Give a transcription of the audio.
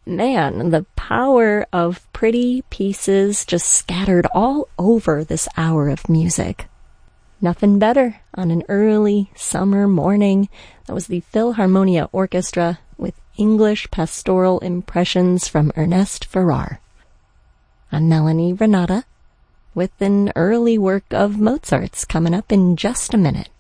Man, the power of pretty pieces just scattered all over this hour of music. Nothing better on an early summer morning. That was the Philharmonia Orchestra with English pastoral impressions from Ernest Farrar. I'm Melanie Renata with an early work of Mozart's coming up in just a minute.